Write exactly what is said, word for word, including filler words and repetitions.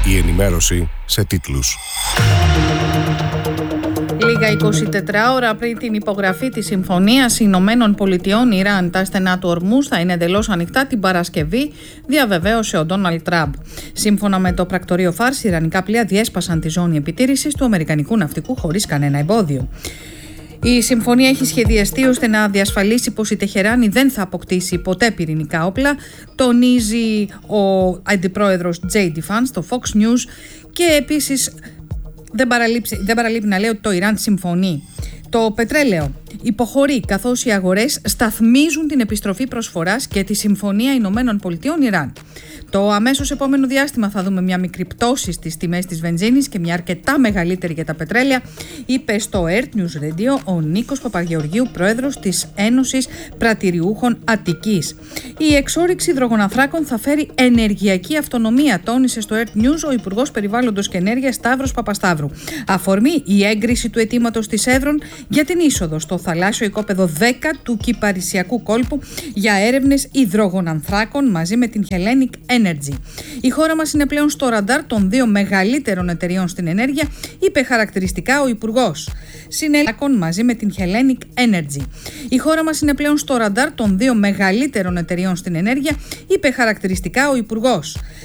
Η ενημέρωση σε τίτλους. Λίγα εικοσιτετρά ώρα πριν την υπογραφή της Συμφωνίας Ηνωμένων Πολιτειών Ιράν, τα στενά του Ορμούζ θα είναι εντελώς ανοιχτά την Παρασκευή, διαβεβαίωσε ο Ντόναλντ Τραμπ. Σύμφωνα με το πρακτορείο Φάρς, ιρανικά πλοία διέσπασαν τη ζώνη επιτήρησης του αμερικανικού ναυτικού χωρίς κανένα εμπόδιο. Η συμφωνία έχει σχεδιαστεί ώστε να διασφαλίσει πως η Τεχεράνη δεν θα αποκτήσει ποτέ πυρηνικά όπλα, τονίζει ο αντιπρόεδρος τζέι ντι Vance στο Fox News, και επίσης δεν δεν παραλείπει να λέει ότι το Ιράν συμφωνεί. Το πετρέλαιο υποχωρεί καθώς οι αγορές σταθμίζουν την επιστροφή προσφοράς και τη Συμφωνία Ηνωμένων Πολιτειών Ιράν. Το αμέσως επόμενο διάστημα θα δούμε μια μικρή πτώση στις τιμές της βενζίνης και μια αρκετά μεγαλύτερη για τα πετρέλαια, είπε στο Earth News Radio ο Νίκος Παπαγεωργίου, πρόεδρος της Ένωσης Πρατηριούχων Αττικής. Η εξόρυξη υδρογονανθράκων θα φέρει ενεργειακή αυτονομία, τόνισε στο Earth News ο Υπουργός Περιβάλλοντος και Ενέργειας Σταύρος Παπασταύρου. Αφορμή η έγκριση του αιτήματος της Εύρων για την είσοδο στο θαλάσσιο οικόπεδο δέκα του Κυπαρισιακού κόλπου για έρευνες υδρογονανθράκων μαζί με την Hellenic Energy. Η χώρα μας είναι πλέον στο ραντάρ των δύο μεγαλύτερων εταιριών στην ενέργεια, είπε χαρακτηριστικά ο Υπουργός. Συνέλακων μαζί με την Hellenic Energy. Η χώρα μας είναι πλέον στο ραντάρ των δύο μεγαλύτερων εταιριών στην ενέργεια, είπε χαρακτηριστικά ο Υπουργός.